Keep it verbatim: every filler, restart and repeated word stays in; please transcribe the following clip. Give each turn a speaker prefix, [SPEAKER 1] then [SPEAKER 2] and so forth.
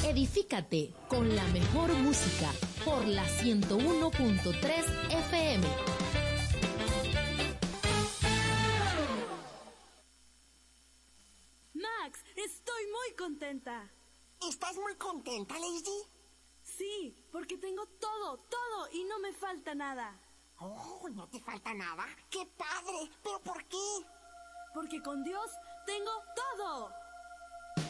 [SPEAKER 1] Edifícate con la mejor música por la ciento uno punto tres F M.
[SPEAKER 2] Max, estoy muy contenta.
[SPEAKER 3] ¿Estás muy contenta, Lady?
[SPEAKER 2] Sí, porque tengo todo, todo y no me falta nada.
[SPEAKER 3] Oh, ¿no te falta nada? ¡Qué padre! ¿Pero por qué?
[SPEAKER 2] Porque con Dios tengo todo.